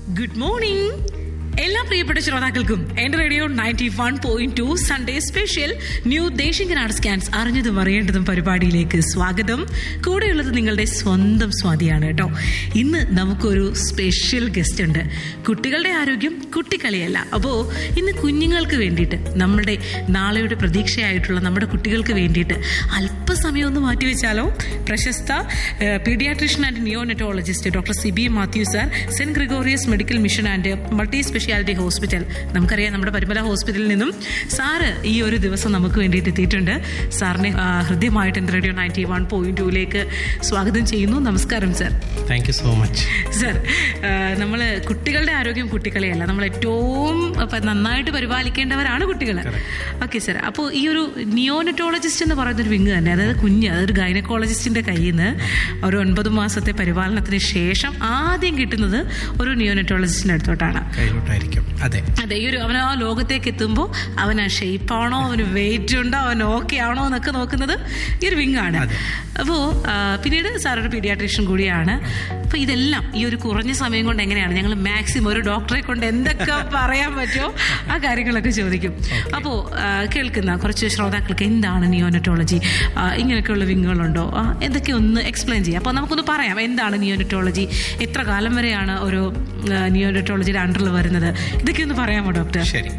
Good morning എല്ലാ പ്രിയപ്പെട്ട ശ്രോതാക്കൾക്കും എന്റെ radio 91.2 Sunday special new Desinganad scans അറിഞ്ഞതും അറിയേണ്ടതും പരിപാടിയിലേക്ക് സ്വാഗതം. കൂടെയുള്ളത് നിങ്ങളുടെ സ്വന്തം സ്വാതിയാണ് കേട്ടോ. ഇന്ന് നമുക്കൊരു സ്പെഷ്യൽ ഗസ്റ്റ് ഉണ്ട്. കുട്ടികളുടെ ആരോഗ്യം കുട്ടിക്കളിയല്ല. അപ്പോൾ ഇന്ന് കുഞ്ഞുങ്ങൾക്ക് വേണ്ടിയിട്ട്, നമ്മുടെ നാളെയുടെ പ്രതീക്ഷയായിട്ടുള്ള നമ്മുടെ കുട്ടികൾക്ക് വേണ്ടിയിട്ട് അല്പസമയം ഒന്ന് മാറ്റിവെച്ചാലോ? പ്രശസ്ത paediatrician and neonatologist doctor Sibi Mathew sir, saint Gregorios medical mission and multi speciality hospital, നമുക്കറിയാം നമ്മുടെ പരിമല ഹോസ്പിറ്റലിൽ നിന്നും സാറ് ഈ ഒരു ദിവസം നമുക്ക് വേണ്ടിയിട്ട് എത്തിയിട്ടുണ്ട്. സാറിനെ ഹൃദ്യമായിട്ട് എൻ്റെ റേഡിയോ 91.2 സ്വാഗതം ചെയ്യുന്നു. നമസ്കാരം sir. Thank you so much sir. നമ്മൾ കുട്ടികളുടെ ആരോഗ്യം കുട്ടികളെയല്ല, നമ്മൾ ഏറ്റവും നന്നായിട്ട് പരിപാലിക്കേണ്ടവരാണ് കുട്ടികൾ. Okay sir. അപ്പോൾ ഈ ഒരു നിയോനെറ്റോളജിസ്റ്റ് എന്ന് പറയുന്നൊരു വിങ് തന്നെ, അതായത് അതൊരു ഗൈനക്കോളജിസ്റ്റിന്റെ കയ്യിൽ നിന്ന് ഒരു 9 മാസത്തെ പരിപാലനത്തിന് ശേഷം ആദ്യം കിട്ടുന്നത് ഒരു നിയോനെറ്റോളജിസ്റ്റിന്റെ അടുത്തോട്ടാണ്. അതെ, ഈ ഒരു അവൻ ആ ലോകത്തേക്ക് എത്തുമ്പോൾ അവൻ ആ ഷേപ്പ് ആണോ, അവന് വെയിറ്റ് ഉണ്ടോ, അവൻ ഓക്കെ ആണോ എന്നൊക്കെ നോക്കുന്നത് ഈ ഒരു വിങ് ആണ്. അപ്പോൾ പിന്നീട് സാറൊരു പീഡിയാട്രീഷ്യൻ കൂടിയാണ്. അപ്പോൾ ഇതെല്ലാം ഈ ഒരു കുറഞ്ഞ സമയം കൊണ്ട് എങ്ങനെയാണ് ഞങ്ങൾ മാക്സിമം ഒരു ഡോക്ടറെ കൊണ്ട് എന്തൊക്കെ പറയാൻ പറ്റുമോ ആ കാര്യങ്ങളൊക്കെ ചോദിക്കും. അപ്പോൾ കേൾക്കുന്ന കുറച്ച് ശ്രോതാക്കൾക്ക് എന്താണ് നിയോനെറ്റോളജി, ഇങ്ങനെയൊക്കെയുള്ള വിങ്ങുകളുണ്ടോ, എന്തൊക്കെ ഒന്ന് എക്സ്പ്ലെയിൻ ചെയ്യാം. അപ്പോൾ നമുക്കൊന്ന് പറയാം എന്താണ് നിയോനെറ്റോളജി, എത്ര കാലം വരെയാണ് ഒരു നിയോനെറ്റോളജിയുടെ അണ്ടറിൽ വരുന്നത്, ഇതൊക്കെ ഒന്ന് പറയാമോ ഡോക്ടർ? ശരി.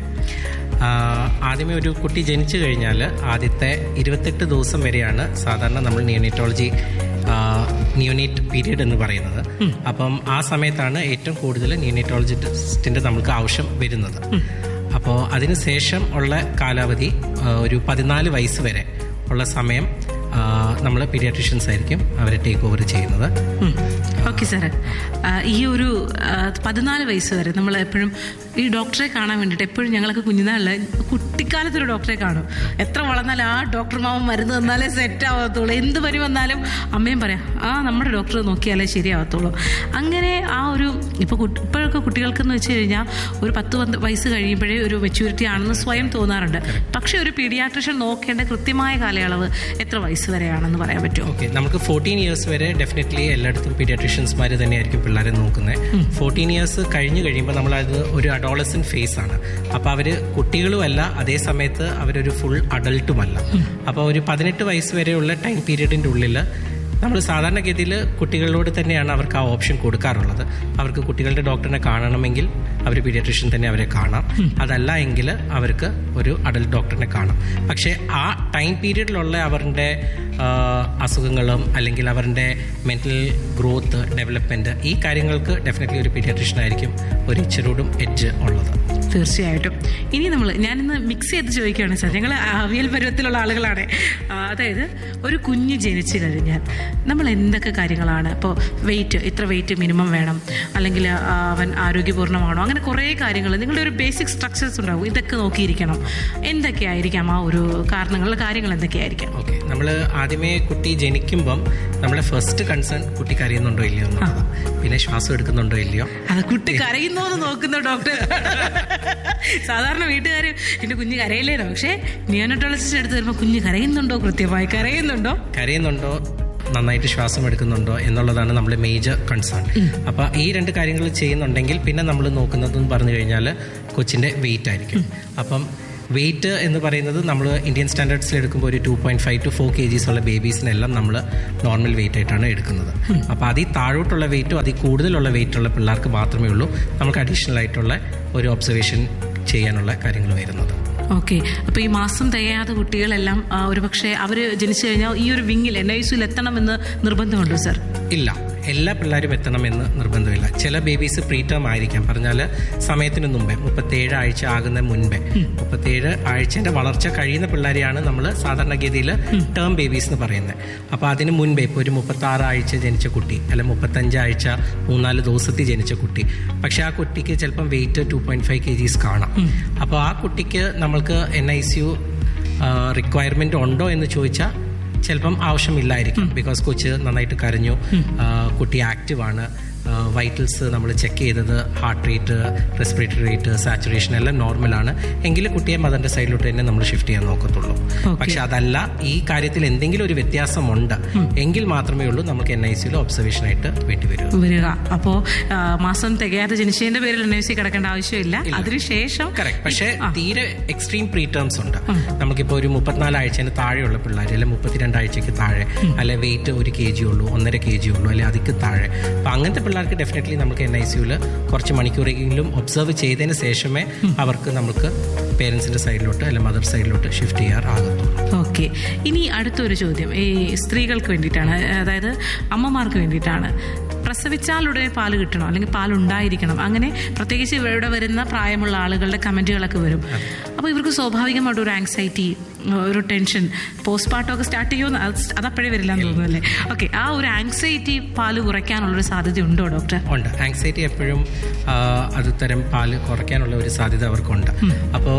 ആദ്യമേ ഒരു കുട്ടി ജനിച്ചു കഴിഞ്ഞാൽ ആദ്യത്തെ 28 ദിവസം വരെയാണ് സാധാരണ നമ്മൾ നിയോനേറ്റ് പീരീഡ് എന്ന് പറയുന്നത്. അപ്പം ആ സമയത്താണ് ഏറ്റവും കൂടുതൽ നിയോനെറ്റോളജിസ്റ്റിൻ്റെ നമുക്ക് ആവശ്യം വരുന്നത്. അപ്പോൾ അതിനുശേഷം ഉള്ള കാലാവധി ഒരു 14 വയസ്സ് വരെ ഉള്ള സമയം നമ്മൾ പീഡിയാട്രീഷ്യൻസ് ആയിരിക്കും അവരെ ടേക്ക് ഓവർ ചെയ്യുന്നത്. Okay sir. ഈ ഒരു 14 വയസ്സ് വരെ നമ്മൾ എപ്പോഴും ഈ ഡോക്ടറെ കാണാൻ വേണ്ടിയിട്ട് എപ്പോഴും ഞങ്ങളൊക്കെ കുഞ്ഞുനാളിൽ കുട്ടിക്കാലത്തൊരു ഡോക്ടറെ കാണും. എത്ര വളർന്നാലും ആ ഡോക്ടർ മാമൻ മരുന്ന് തന്നാലേ സെറ്റ് ആവത്തുള്ളൂ. എന്ത് പനി വന്നാലും അമ്മയും പറയാം നമ്മുടെ ഡോക്ടർ നോക്കിയാലേ ശരിയാവത്തുള്ളൂ. അങ്ങനെ ആ ഒരു ഇപ്പോഴൊക്കെ കുട്ടികൾക്കെന്ന് വെച്ച് കഴിഞ്ഞാൽ ഒരു 10 വയസ്സ് കഴിയുമ്പോഴേ ഒരു മെച്യൂരിറ്റി ആണെന്ന് സ്വയം തോന്നാറുണ്ട്. പക്ഷെ ഒരു പീഡിയാട്രിഷ്യൻ നോക്കേണ്ട കൃത്യമായ കാലയളവ് എത്ര വയസ്സ് വരെയാണെന്ന് പറയാൻ പറ്റുമോ? ഓക്കെ, നമുക്ക് 14 ഇയേഴ്സ് വരെ ഡെഫിനറ്റ്ലി എല്ലായിടത്തും പീഡിയാട്രീഷ്യൻസ്മാർ തന്നെയായിരിക്കും പിള്ളേരെ നോക്കുന്നത്. 14 ഇയേഴ്സ് കഴിഞ്ഞ് കഴിയുമ്പോൾ നമ്മളത് ഒരു അഡോളസെന്റ് ഫേസ് ആണ്. അപ്പോൾ അവർ കുട്ടികളുമല്ല, അതേ സമയത്ത് അവരൊരു ഫുൾ അഡൾട്ടുമല്ല. അപ്പോൾ ഒരു 18 വയസ്സ് വരെയുള്ള ടൈം പീരീഡിൻ്റെ ഉള്ളിൽ നമ്മൾ സാധാരണഗതിയിൽ കുട്ടികളോട് തന്നെയാണ് അവർക്ക് ആ ഓപ്ഷൻ കൊടുക്കാറുള്ളത്. അവർക്ക് കുട്ടികളുടെ ഡോക്ടറിനെ കാണണമെങ്കിൽ അവർ പീഡിയാട്രീഷ്യൻ തന്നെ അവരെ കാണാം, അതല്ല എങ്കിൽ അവർക്ക് ഒരു അഡൽട്ട് ഡോക്ടറിനെ കാണാം. പക്ഷേ ആ ടൈം പീരീഡിലുള്ള അവരുടെ അസുഖങ്ങളും അല്ലെങ്കിൽ അവരുടെ മെൻ്റൽ ഗ്രോത്ത്, ഡെവലപ്മെൻറ്റ്, ഈ കാര്യങ്ങൾക്ക് ഡെഫിനറ്റ്ലി ഒരു പീഡിയാട്രീഷ്യനായിരിക്കും ഒരു ഇച്ചിരൂടും എഡ്ജ് ഉള്ളത്. തീർച്ചയായിട്ടും. ഇനി ഞാനിന്ന് മിക്സ് ചെയ്ത് ചോദിക്കുകയാണ് സാർ. ഞങ്ങൾ അവിയൽ പരുവത്തിലുള്ള ആളുകളാണ്. അതായത് ഒരു കുഞ്ഞ് ജനിച്ചു കഴിഞ്ഞാൽ നമ്മൾ എന്തൊക്കെ കാര്യങ്ങളാണ്, ഇപ്പോൾ ഇത്ര വെയിറ്റ് മിനിമം വേണം, അല്ലെങ്കിൽ അവൻ ആരോഗ്യപൂർണ്ണമാണോ, അങ്ങനെ കുറേ കാര്യങ്ങൾ നിങ്ങളുടെ ഒരു ബേസിക് സ്ട്രക്ചേഴ്സ് ഉണ്ടാവും. ഇതൊക്കെ നോക്കിയിരിക്കണം. എന്തൊക്കെയായിരിക്കാം ആ ഒരു കാര്യങ്ങൾ എന്തൊക്കെയായിരിക്കാം? ഓക്കെ, നമ്മൾ ആദ്യമേ കുട്ടി ജനിക്കുമ്പം നമ്മുടെ ഫസ്റ്റ് കൺസേൺ കുട്ടി കരയുന്നുണ്ടോ ഇല്ലയോ എന്നുള്ളതാണ്. പിന്നെ ശ്വാസം എടുക്കുന്നുണ്ടോ ഇല്ലയോ, അത് കുട്ടി കരയുന്നോ എന്ന് നോക്കുന്ന ഡോക്ടർ. സാധാരണ വീട്ടുകാർ എൻ്റെ കുഞ്ഞ് കരയില്ലേനോ, പക്ഷേ നിയോനെറ്റോളജിസ്റ്റ് എടുത്ത് വരുമ്പോൾ കുഞ്ഞ് കരയുന്നുണ്ടോ, കൃത്യമായി കരയുന്നുണ്ടോ, നന്നായിട്ട് ശ്വാസം എടുക്കുന്നുണ്ടോ എന്നുള്ളതാണ് നമ്മുടെ മേജർ കൺസേൺ. അപ്പോൾ ഈ 2 കാര്യങ്ങൾ ചെയ്യുന്നുണ്ടെങ്കിൽ പിന്നെ നമ്മൾ നോക്കുന്നതെന്ന് പറഞ്ഞു കഴിഞ്ഞാൽ കൊച്ചിൻ്റെ വെയിറ്റ് ആയിരിക്കും. അപ്പം വെയിറ്റ് എന്ന് പറയുന്നത് നമ്മൾ ഇന്ത്യൻ സ്റ്റാൻഡേർഡ്സിൽ എടുക്കുമ്പോൾ ഒരു 2.5 to 4 kgs ഉള്ള ബേബീസിനെല്ലാം നമ്മൾ നോർമൽ വെയിറ്റ് ആയിട്ടാണ് എടുക്കുന്നത്. അപ്പോൾ അതിൽ താഴോട്ടുള്ള വെയിറ്റും അതിൽ കൂടുതലുള്ള വെയിറ്റുള്ള പിള്ളേർക്ക് മാത്രമേ ഉള്ളൂ നമുക്ക് അഡീഷണൽ ആയിട്ടുള്ള ഒരു ഒബ്സർവേഷൻ ചെയ്യാനുള്ള കാര്യങ്ങൾ വരുന്നത്. ഓക്കെ. അപ്പോൾ ഈ മാസം തികയാത്ത കുട്ടികളെല്ലാം ഒരു പക്ഷേ അവർ ജനിച്ചു കഴിഞ്ഞാൽ ഈ ഒരു വിങ്ങിൽ NICUയിൽ എത്തണമെന്ന് നിർബന്ധമുണ്ടോ സാർ? ഇല്ല, എല്ലാ പിള്ളേരും എത്തണമെന്ന് നിർബന്ധമില്ല. ചില ബേബീസ് പ്രീടേം ആയിരിക്കാം, പറഞ്ഞാൽ സമയത്തിന് മുമ്പേ 37 ആഴ്ച ആകുന്ന മുൻപേ, 37 ആഴ്ചൻ്റെ വളർച്ച കഴിയുന്ന പിള്ളേരെയാണ് നമ്മൾ സാധാരണഗതിയിൽ ടേം ബേബീസ് എന്ന് പറയുന്നത്. അപ്പോൾ അതിന് മുൻപേ ഇപ്പോൾ ഒരു 36 ആഴ്ച ജനിച്ച കുട്ടി, അല്ലെങ്കിൽ 35 ആഴ്ച 3-4 ദിവസത്തിൽ ജനിച്ച കുട്ടി, പക്ഷെ ആ കുട്ടിക്ക് ചിലപ്പം വെയിറ്റ് 2.5 kgs കാണാം. അപ്പോൾ ആ കുട്ടിക്ക് നമ്മൾക്ക് NICU റിക്വയർമെൻറ്റ് ഉണ്ടോ എന്ന് ചോദിച്ചാൽ ചിലപ്പം ആവശ്യമില്ലായിരിക്കും. ബിക്കോസ് കൊച്ച് നന്നായിട്ട് കരഞ്ഞു, കുട്ടി ആക്റ്റീവാണ്, വൈറ്റൽസ് നമ്മൾ ചെക്ക് ചെയ്തത്, heart rate, respiratory rate, saturation എല്ലാം നോർമലാണ് എങ്കിൽ കുട്ടിയെ മദറിന്റെ സൈഡിലോട്ട് തന്നെ നമ്മൾ ഷിഫ്റ്റ് ചെയ്യാൻ നോക്കത്തുള്ളൂ. പക്ഷെ അതല്ല, ഈ കാര്യത്തിൽ എന്തെങ്കിലും ഒരു വ്യത്യാസമുണ്ട് എങ്കിൽ മാത്രമേ ഉള്ളൂ നമുക്ക് NICU ഒബ്സർവേഷൻ ആയിട്ട് വേണ്ടി വരിക. അപ്പോ മാസം തികയാതെ ജനിച്ചതിന്റെ പേരിൽ NICU കിടക്കേണ്ട ആവശ്യമില്ല. അതിനുശേഷം പക്ഷേ തീരെ എക്സ്ട്രീം പ്രീടേംസ് ഉണ്ട്. നമുക്കിപ്പോ ഒരു 34 ആഴ്ചന് താഴെയുള്ള പിള്ളേർ, അല്ലെ 32 ആഴ്ചക്ക് താഴെ, അല്ലെ വെയിറ്റ് 1 kg ഉള്ളൂ, 1.5 kg ഉള്ളൂ, അല്ലെ അതിക്ക് താഴെ. അപ്പൊ അങ്ങനത്തെ പിള്ളേർക്ക് ഡെഫിനറ്റ്ലി നമുക്ക് NICU കുറച്ച് മണിക്കൂറെങ്കിലും ഒബ്സർവ് ചെയ്തതിന് ശേഷമേ അവർക്ക് നമുക്ക് പേരൻസിന്റെ സൈഡിലോട്ട് അല്ലെ മദർ സൈഡിലോട്ട് ഷിഫ്റ്റ് ചെയ്യാറാകത്തുള്ളൂ. ഓക്കെ, ഇനി അടുത്തൊരു ചോദ്യം ഈ സ്ത്രീകൾക്ക് വേണ്ടിയിട്ടാണ്, അതായത് അമ്മമാർക്ക് വേണ്ടിയിട്ടാണ്. പ്രസവിച്ചാൽ ഉടനെ പാല് കിട്ടണം അല്ലെങ്കിൽ പാലുണ്ടായിരിക്കണം, അങ്ങനെ പ്രത്യേകിച്ച് ഇവിടെ വരുന്ന പ്രായമുള്ള ആളുകളുടെ കമന്റുകളൊക്കെ വരും. അപ്പോൾ ഇവർക്ക് സ്വാഭാവികമായിട്ട് ഒരു ആങ്സൈറ്റി, ഒരു ടെൻഷൻ, പോസ്റ്റ്മോർട്ടം ഒക്കെ സ്റ്റാർട്ട് ചെയ്യുമെന്ന് അതപ്പോഴേ വരില്ല എന്ന് തോന്നുന്നു അല്ലേ? ഓക്കെ, ആ ഒരു ആങ്സൈറ്റി പാല് കുറയ്ക്കാനുള്ളൊരു സാധ്യത ഉണ്ടോ ഡോക്ടർ? ഉണ്ട്. ആങ്സൈറ്റി എപ്പോഴും അതുതരം പാല് കുറയ്ക്കാനുള്ള ഒരു സാധ്യത അവർക്കുണ്ട്. അപ്പോൾ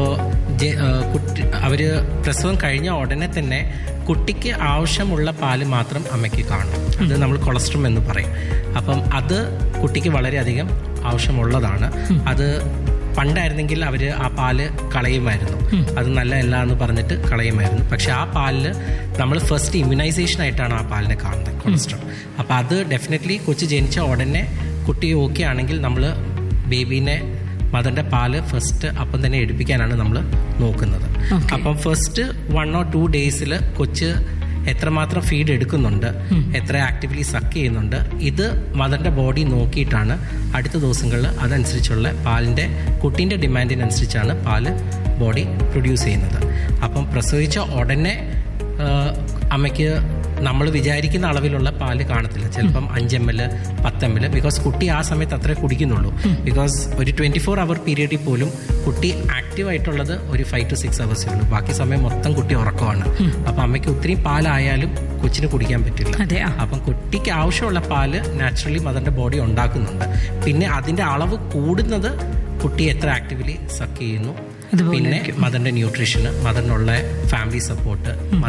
അവര് പ്രസവം കഴിഞ്ഞ ഉടനെ തന്നെ കുട്ടിക്ക് ആവശ്യമുള്ള പാല് മാത്രം അമ്മയ്ക്ക് കാണും. അത് നമ്മൾ കൊളസ്ട്രോം എന്ന് പറയും. അപ്പം അത് കുട്ടിക്ക് വളരെയധികം ആവശ്യമുള്ളതാണ്. അത് പണ്ടായിരുന്നെങ്കിൽ അവർ ആ പാല് കളയുമായിരുന്നു, അത് നല്ലതല്ല എന്ന് പറഞ്ഞിട്ട് കളയുമായിരുന്നു. പക്ഷെ ആ പാലിൽ നമ്മൾ ഫസ്റ്റ് ഇമ്മ്യൂണൈസേഷൻ ആയിട്ടാണ് ആ പാലിനെ കാണുന്നത്, കൊളസ്ട്രോൾ. അപ്പം അത് ഡെഫിനറ്റ്ലി കൊച്ചു ജനിച്ച ഉടനെ കുട്ടി ഓക്കെ ആണെങ്കിൽ നമ്മൾ ബേബീനെ മദറിന്റെ പാല് ഫസ്റ്റ് അപ്പം തന്നെ എടുപ്പിക്കാനാണ് നമ്മൾ നോക്കുന്നത്. അപ്പം ഫസ്റ്റ് 1 or 2 ഡേയ്സിൽ കൊച്ച് എത്രമാത്രം ഫീഡ് എടുക്കുന്നുണ്ട്, എത്ര ആക്റ്റീവ്ലി സക്ക് ചെയ്യുന്നുണ്ട്, ഇത് മദറിന്റെ ബോഡി നോക്കിയിട്ടാണ് അടുത്ത ദിവസങ്ങളിൽ അതനുസരിച്ചുള്ള പാലിന്റെ കുട്ടീൻ്റെ ഡിമാൻഡിനനുസരിച്ചാണ് പാല് ബോഡി പ്രൊഡ്യൂസ് ചെയ്യുന്നത്. അപ്പം പ്രസവിച്ച ഉടനെ അമ്മയ്ക്ക് നമ്മൾ വിചാരിക്കുന്ന അളവിലുള്ള പാല് കാണത്തില്ല. ചിലപ്പം 5 ml 10 ml, ബിക്കോസ് കുട്ടി ആ സമയത്ത് അത്രേ കുടിക്കുന്നുള്ളൂ. ബിക്കോസ് ഒരു 24 hour പീരീഡിൽ പോലും കുട്ടി ആക്റ്റീവ് ആയിട്ടുള്ളത് ഒരു 5 to 6 hours ഉള്ളൂ. ബാക്കി സമയം മൊത്തം കുട്ടി ഉറക്കമാണ്. അപ്പം അമ്മയ്ക്ക് ഒത്തിരി പാലായാലും കൊച്ചിന് കുടിക്കാൻ പറ്റില്ല. അപ്പം കുട്ടിക്ക് ആവശ്യമുള്ള പാല് നാച്ചുറലി മദറിന്റെ ബോഡി ഉണ്ടാക്കുന്നുണ്ട്. പിന്നെ അതിന്റെ അളവ് കൂടുന്നത് കുട്ടി എത്ര ആക്റ്റീവ്ലി സക്ക് ചെയ്യുന്നു, പിന്നെ മദറിന്റെ ന്യൂട്രീഷന്, മദറിനുള്ള ഫാമിലി സപ്പോർട്ട്,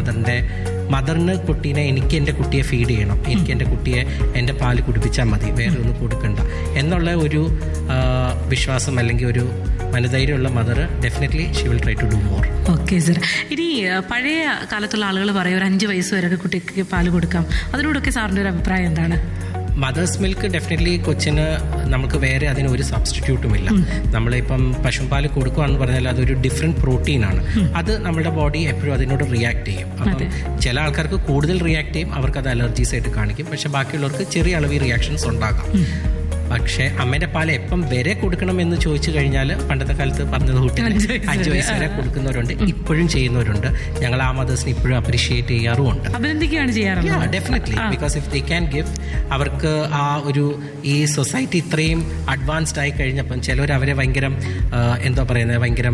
മദറിന് കുട്ടീനെ എനിക്ക് എൻ്റെ കുട്ടിയെ ഫീഡ് ചെയ്യണം, എനിക്ക് എൻ്റെ കുട്ടിയെ എൻ്റെ പാല് കുടിപ്പിച്ചാൽ മതി, വേറെ ഒന്നും കൊടുക്കണ്ട എന്നുള്ള ഒരു വിശ്വാസം അല്ലെങ്കിൽ ഒരു മനധൈര്യമുള്ള mother definitely she will try to do more. Okay sir, ഇനി പഴയ കാലത്തുള്ള ആളുകൾ പറയും ഒരു 5 വയസ്സ് വരെയൊക്കെ കുട്ടിക്ക് പാല് കൊടുക്കാം, അതിനോടൊക്കെ സാറിൻ്റെ ഒരു അഭിപ്രായം എന്താണ്? മദേഴ്സ് മിൽക്ക് ഡെഫിനറ്റ്ലി കൊച്ചിന് നമുക്ക് വേറെ അതിന് ഒരു സബ്സ്റ്റിറ്റ്യൂട്ടുമില്ല. നമ്മളിപ്പം പശുപാല് കൊടുക്കുകയെന്ന് പറഞ്ഞാൽ അതൊരു ഡിഫറെൻറ്റ് പ്രോട്ടീനാണ്. അത് നമ്മുടെ ബോഡി എപ്പോഴും അതിനോട് റിയാക്ട് ചെയ്യും. അപ്പം ചില ആൾക്കാർക്ക് കൂടുതൽ റിയാക്ട് ചെയ്യും, അവർക്കത് അലർജീസ് ആയിട്ട് കാണിക്കും. പക്ഷെ ബാക്കിയുള്ളവർക്ക് ചെറിയ അളവിൽ റിയാക്ഷൻസ് ഉണ്ടാകാം. പക്ഷെ അമ്മേന്റെ പാല് എപ്പം വരെ കൊടുക്കണം എന്ന് ചോദിച്ചു കഴിഞ്ഞാൽ പണ്ടത്തെ കാലത്ത് പറഞ്ഞത് കൂട്ടി 5 വയസ്സ് വരെ കൊടുക്കുന്നവരുണ്ട്, ഇപ്പോഴും ചെയ്യുന്നവരുണ്ട്. ഞങ്ങൾ ആ മദേഴ്സിനെ ഇപ്പോഴും അപ്രീഷിയേറ്റ് ചെയ്യാറുമുണ്ട്, അഭിനന്ദിക്കുകയാണ് ചെയ്യാറുള്ളത്. Definitely, because if they can give, അവർക്ക് ആ ഒരു ഈ സൊസൈറ്റി ഇത്രയും അഡ്വാൻസ്ഡ് ആയി കഴിഞ്ഞപ്പം ചിലവർ അവരെ ഭയങ്കര എന്താ പറയുന്നത്, ഭയങ്കര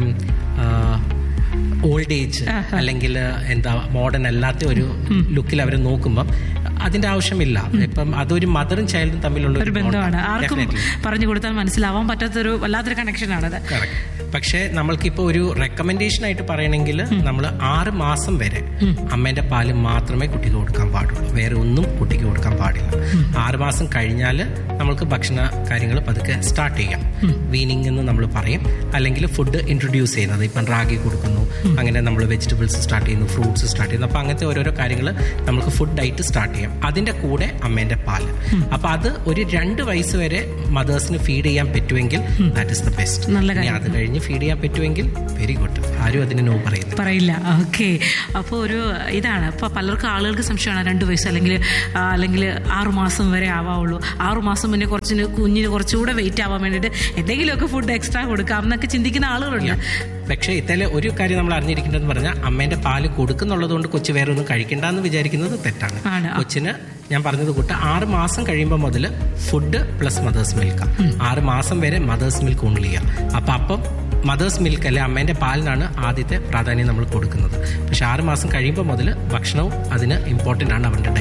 ഓൾഡ് ഏജ് അല്ലെങ്കിൽ എന്താ മോഡേൺ അല്ലാത്ത ഒരു ലുക്കിൽ അവർ നോക്കുമ്പം അതിന്റെ ആവശ്യമില്ല. ഇപ്പം അതൊരു മദറും ചൈൽഡും തമ്മിലുള്ള ഒരു ബന്ധമാണ്, ആർക്കും പറഞ്ഞു കൊടുത്താൽ മനസ്സിലാവാൻ പറ്റാത്തൊരു വല്ലാത്തൊരു കണക്ഷനാണത്. പക്ഷേ നമ്മൾക്കിപ്പോൾ ഒരു റെക്കമെൻഡേഷൻ ആയിട്ട് പറയണമെങ്കിൽ നമ്മൾ 6 മാസം വരെ അമ്മേന്റെ പാല് മാത്രമേ കുട്ടിക്ക് കൊടുക്കാൻ പാടുള്ളൂ, വേറെ ഒന്നും കുട്ടിക്ക് കൊടുക്കാൻ പാടില്ല. 6 മാസം കഴിഞ്ഞാൽ നമ്മൾക്ക് ഭക്ഷണ കാര്യങ്ങൾ പതുക്കെ സ്റ്റാർട്ട് ചെയ്യാം. വീനിങ് എന്ന് നമ്മൾ പറയും, അല്ലെങ്കിൽ ഫുഡ് ഇൻട്രൊഡ്യൂസ് ചെയ്യുന്നത്. ഇപ്പം റാഗി കൊടുക്കുന്നു, അങ്ങനെ നമ്മൾ വെജിറ്റബിൾസ് സ്റ്റാർട്ട് ചെയ്യുന്നു, ഫ്രൂട്ട്സ് സ്റ്റാർട്ട് ചെയ്യുന്നു. അപ്പം അങ്ങനത്തെ ഓരോരോ കാര്യങ്ങൾ നമുക്ക് ഫുഡ് ഡയറ്റ് സ്റ്റാർട്ട് ചെയ്യാം. അതിന്റെ കൂടെ അമ്മേന്റെ പാല്. അപ്പൊ അത് ഒരു 2 വയസ്സ് വരെ മദേഴ്സിന് ഫീഡ് ചെയ്യാൻ പറ്റുമെങ്കിൽ ദാറ്റ് ഇസ് ദ ബെസ്റ്റ്. അത് കഴിഞ്ഞ് ഫീഡ് ചെയ്യാൻ പറ്റുമെങ്കിൽ വെരി ഗുഡ്, ആരും അതിന് നോ പറയില്ല. ഓക്കെ, അപ്പോൾ ഒരു ഇതാണ് ഇപ്പൊ പലർക്കും ആളുകൾക്ക് സംശയമാണ് 2 വയസ്സ് അല്ലെങ്കിൽ 6 മാസം വരെ ആവാവുള്ളൂ, 6 മാസം മുന്നേ കുഞ്ഞിന് കുറച്ചുകൂടെ വെയിറ്റ് ആവാൻ വേണ്ടിയിട്ട് എന്തെങ്കിലുമൊക്കെ ഫുഡ് എക്സ്ട്രാ കൊടുക്കാം എന്നൊക്കെ ചിന്തിക്കുന്ന ആളുകളുണ്ട്. പക്ഷേ ഇതിലെ ഒരു കാര്യം നമ്മൾ അറിഞ്ഞിരിക്കേണ്ടതെന്ന് പറഞ്ഞാൽ അമ്മേന്റെ പാല് കൊടുക്കുന്നുള്ളത് കൊണ്ട് കൊച്ചു വേറെ ഒന്നും കഴിക്കണ്ടെന്ന് വിചാരിക്കുന്നത് തെറ്റാണ്. കൊച്ചിന് ഞാൻ പറഞ്ഞത് കൂട്ട് 6 മാസം കഴിയുമ്പോൾ മുതൽ ഫുഡ് പ്ലസ് മദേഴ്സ് മിൽക്ക്, 6 മാസം വരെ മദേഴ്സ് മിൽക്ക് ഓൺലി ചെയ്യാം. അപ്പം മദേഴ്സ് മിൽക്ക് അല്ലെ അമ്മേന്റെ പാലിനാണ് ആദ്യത്തെ പ്രാധാന്യം നമ്മൾ കൊടുക്കുന്നത്. പക്ഷെ 6 മാസം കഴിയുമ്പോൾ മുതൽ ഭക്ഷണവും അതിന് ഇമ്പോർട്ടൻ്റ് ആണ് അവരുടെ ഡയറ്റിൽ.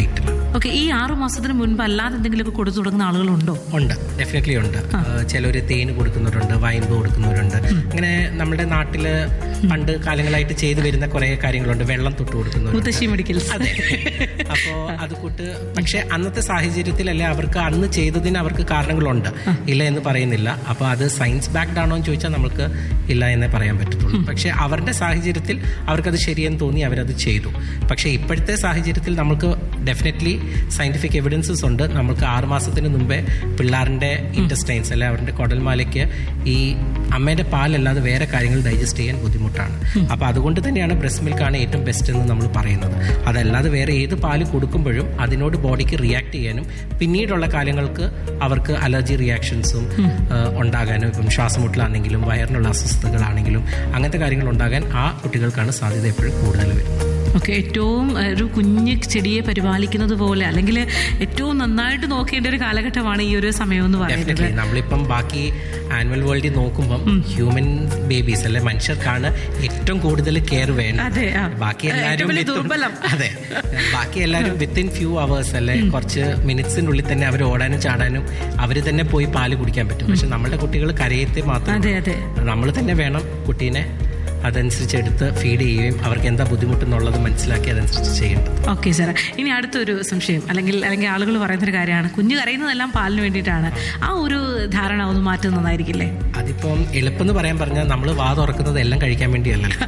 ഓക്കെ, ഈ 6 മാസത്തിന് മുൻപ് അല്ലാതെ എന്തെങ്കിലുമൊക്കെ കൊടുത്തു തുടങ്ങുന്ന ആളുകളുണ്ടോ? ഉണ്ട്, ഡെഫിനറ്റ്ലി ഉണ്ട്. ചിലർ തേന് കൊടുക്കുന്നവരുണ്ട്, വൈൻപ് കൊടുക്കുന്നവരുണ്ട്. അങ്ങനെ നമ്മുടെ നാട്ടില് പണ്ട് കാലങ്ങളായിട്ട് ചെയ്തു വരുന്ന കുറെ കാര്യങ്ങളുണ്ട്. വെള്ളം തൊട്ട് കൊടുക്കുന്നവരുണ്ട്. അതെ. അപ്പോ അത് കൂട്ട്, പക്ഷെ അന്നത്തെ സാഹചര്യത്തിലല്ലേ അവർക്ക് അന്ന് ചെയ്തതിന് അവർക്ക് കാരണങ്ങളുണ്ട്, ഇല്ല എന്ന് പറയുന്നില്ല. അപ്പൊ അത് സയൻസ് ബാക്ക്ഡ് ആണോ എന്ന് ചോദിച്ചാൽ നമുക്ക് ഇല്ല എന്നേ പറയാൻ പറ്റത്തുള്ളൂ. പക്ഷെ അവരുടെ സാഹചര്യത്തിൽ അവർക്കത് ശരിയെന്ന് തോന്നി, അവരത് ചെയ്തു. പക്ഷെ ഇപ്പോഴത്തെ സാഹചര്യത്തിൽ നമുക്ക് ഡെഫിനറ്റ്ലി സയന്റിഫിക് എവിഡൻസസ് ഉണ്ട്. നമുക്ക് 6 മാസത്തിന് മുമ്പേ പിള്ളേരുടെ ഇൻറ്റസ്റ്റൈൻസ് അല്ലെ അവരുടെ കുടൽമാലയ്ക്ക് ഈ അമ്മയുടെ പാലല്ലാതെ വേറെ കാര്യങ്ങൾ ഡൈജസ്റ്റ് ചെയ്യാൻ ബുദ്ധിമുട്ടാണ്. അപ്പൊ അതുകൊണ്ട് തന്നെയാണ് ബ്രസ്റ്റ് മിൽക്കാണ് ഏറ്റവും ബെസ്റ്റ് എന്ന് നമ്മൾ പറയുന്നത്. അതല്ലാതെ വേറെ ഏത് പാല് കൊടുക്കുമ്പോഴും അതിനോട് ബോഡിക്ക് റിയാക്ട് ചെയ്യാനും പിന്നീടുള്ള കാര്യങ്ങൾക്ക് അവർക്ക് അലർജി റിയാക്ഷൻസും ഉണ്ടാകാനും, ഇപ്പം ശ്വാസമുട്ടലാണെങ്കിലും വയറിനുള്ള അസ്വസ്ഥതകളാണെങ്കിലും അങ്ങനത്തെ കാര്യങ്ങൾ ഉണ്ടാകാൻ ആ കുട്ടികൾക്കാണ് സാധ്യത എപ്പോഴും കൂടുതൽ വരുന്നത്. ഓക്കെ, ഏറ്റവും ഒരു കുഞ്ഞ് ചെടിയെ പരിപാലിക്കുന്നത് പോലെ അല്ലെങ്കിൽ ഏറ്റവും നന്നായിട്ട് നോക്കേണ്ട ഒരു കാലഘട്ടമാണ് ഈ ഒരു സമയം എന്ന് പറയുന്നത്. നമ്മളിപ്പം ബാക്കി ആനിമൽ വേൾഡിൽ നോക്കുമ്പം ഹ്യൂമൻ ബേബീസ് അല്ലെ മനുഷ്യർക്കാണ് ഏറ്റവും കൂടുതൽ കെയർ വേണ്ടത്. ബാക്കി എല്ലാവരും അതെ, ബാക്കി എല്ലാവരും വിത്തിൻ ഫ്യൂ അവേഴ്സ് അല്ലെ കുറച്ച് മിനിറ്റ്സിനുള്ളിൽ തന്നെ അവർ ഓടാനും ചാടാനും അവർ തന്നെ പോയി പാല് കുടിക്കാൻ പറ്റും. പക്ഷെ നമ്മളുടെ കുട്ടികൾ കരയത്തെ മാത്രം നമ്മൾ തന്നെ വേണം കുട്ടീനെ അതനുസരിച്ച് എടുത്ത് ഫീഡ് ചെയ്യുകയും അവർക്ക് എന്താ ബുദ്ധിമുട്ടെന്നുള്ളത് മനസ്സിലാക്കി അതനുസരിച്ച് ചെയ്യേണ്ടത്. ഓക്കെ സാർ, ഇനി അടുത്തൊരു സംശയം അല്ലെങ്കിൽ ആളുകൾ പറയുന്നൊരു കാര്യമാണ്, കുഞ്ഞ് കരയുന്നതെല്ലാം പാലിന് വേണ്ടിയിട്ടാണ്. ആ ഒരു ധാരണ ഒന്ന് മാറ്റുന്നതായിരിക്കില്ലേ? അതിപ്പം എളുപ്പമെന്ന് പറയാൻ പറഞ്ഞാൽ നമ്മൾ വാ തുറക്കുന്നത് എല്ലാം കഴിക്കാൻ വേണ്ടിയല്ലല്ലോ.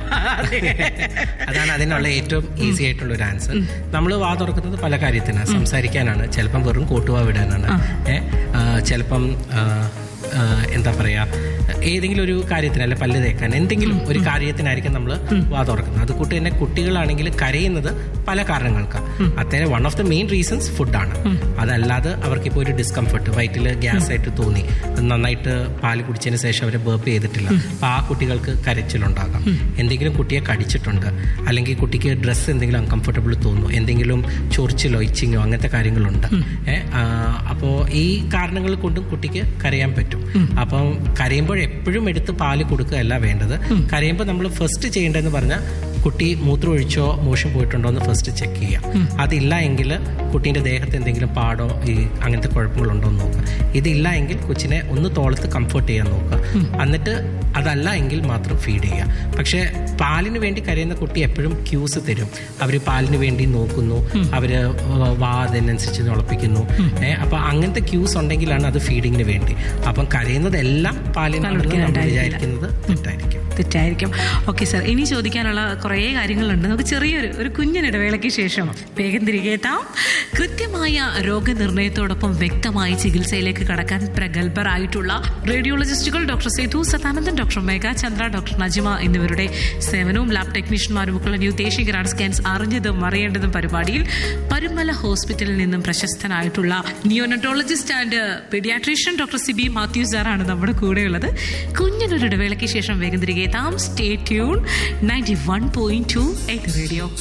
അതാണ് അതിനുള്ള ഏറ്റവും ഈസി ആയിട്ടുള്ള ഒരു ആൻസർ. നമ്മൾ വാ തുറക്കുന്നത് പല കാര്യത്തിനാണ്. സംസാരിക്കാനാണ്, ചിലപ്പം വെറും കോട്ടുവാ വിടാനാണ്, ചിലപ്പം എന്താ പറയാ ഏതെങ്കിലും ഒരു കാര്യത്തിന് അല്ലെ പല്ല് തേക്കാൻ എന്തെങ്കിലും ഒരു കാര്യത്തിനായിരിക്കും നമ്മൾ വാ തുറക്കുന്നത്. അതുകൂട്ട് തന്നെ കുട്ടികളാണെങ്കിൽ കരയുന്നത് പല കാരണങ്ങൾക്കാണ്. അത്തരം one of the main reasons ഫുഡാണ്. അതല്ലാതെ അവർക്കിപ്പോൾ ഒരു ഡിസ്കംഫർട്ട്, വയറ്റിൽ ഗ്യാസ് ആയിട്ട് തോന്നി, നന്നായിട്ട് പാല് കുടിച്ചതിന് ശേഷം അവരെ ബേപ്പ് ചെയ്തിട്ടില്ല, അപ്പൊ ആ കുട്ടികൾക്ക് കരച്ചിലുണ്ടാകാം. എന്തെങ്കിലും കുട്ടിയെ കടിച്ചിട്ടുണ്ട്, അല്ലെങ്കിൽ കുട്ടിക്ക് ഡ്രസ്സ് എന്തെങ്കിലും അൺകംഫർട്ടബിൾ തോന്നുന്നു, എന്തെങ്കിലും ചൊറിച്ചിലോ ഇച്ചിങ്ങോ അങ്ങനത്തെ കാര്യങ്ങളുണ്ട്. അപ്പോൾ ഈ കാരണങ്ങൾ കൊണ്ടും കുട്ടിക്ക് കരയാൻ പറ്റും. അപ്പം കരയുമ്പോൾ എപ്പോഴും എടുത്ത് പാല് കൊടുക്കുകയല്ല വേണ്ടത്. കരയുമ്പോൾ നമ്മൾ ഫസ്റ്റ് ചെയ്യേണ്ടതെന്ന് പറഞ്ഞാൽ കുട്ടി മൂത്രം ഒഴിച്ചോ മോഷൻ പോയിട്ടുണ്ടോ എന്ന് ഫസ്റ്റ് ചെക്ക് ചെയ്യാം. അതില്ല എങ്കിൽ കുട്ടീൻ്റെ ദേഹത്ത് എന്തെങ്കിലും പാടോ ഈ അങ്ങനത്തെ കുഴപ്പങ്ങളുണ്ടോ എന്ന് നോക്കുക. ഇതില്ല എങ്കിൽ കൊച്ചിനെ ഒന്ന് തോളത്ത് കംഫർട്ട് ചെയ്യാൻ നോക്കുക. എന്നിട്ട് അതല്ല എങ്കിൽ മാത്രം ഫീഡ് ചെയ്യുക. പക്ഷേ പാലിന് വേണ്ടി കരയുന്ന കുട്ടി എപ്പോഴും ക്യൂസ് തരും. അവർ പാലിന് വേണ്ടി നോക്കുന്നു, അവർ വാ അതിനനുസരിച്ച് ഉളപ്പിക്കുന്നു. അപ്പം അങ്ങനത്തെ ക്യൂസ് ഉണ്ടെങ്കിലാണ് അത് ഫീഡിങ്ങിന് വേണ്ടി. അപ്പം കരയുന്നതെല്ലാം പാലിനാണെന്ന് നമ്മൾ വിചാരിക്കുന്നത് തെറ്റായിരിക്കും. ഓക്കെ സാർ, ഇനി ചോദിക്കാനുള്ള കുറേ കാര്യങ്ങളുണ്ട്. നമുക്ക് ചെറിയൊരു കുഞ്ഞിനിടവേളയ്ക്ക് ശേഷം വേഗം തിരികെ എത്താം. കൃത്യമായ രോഗനിർണയത്തോടൊപ്പം വ്യക്തമായ ചികിത്സയിലേക്ക് കടക്കാൻ പ്രഗത്ഭരായിട്ടുള്ള റേഡിയോളജിസ്റ്റുകൾ ഡോക്ടർ സേതു സതാനന്ദൻ, ഡോക്ടർ മേഘ ചന്ദ്ര, ഡോക്ടർ നജിമ എന്നിവരുടെ സേവനവും ലാബ് ടെക്നീഷ്യന്മാരും ഒക്കെയുള്ള ന്യൂ ദേശീയ ഗ്രാൻഡ് സ്കാൻസ് അറിഞ്ഞതും അറിയേണ്ടതും പരിപാടിയിൽ പരുമല ഹോസ്പിറ്റലിൽ നിന്നും പ്രശസ്തനായിട്ടുള്ള നിയോനറ്റോളജിസ്റ്റ് and paediatrician doctor Sibi Mathew സാറാണ് നമ്മുടെ കൂടെയുള്ളത്. കുഞ്ഞിനൊരു ഇടവേളയ്ക്ക് ശേഷം വേഗം തിരികെ എത്താം. Stay tune 91.2 radio.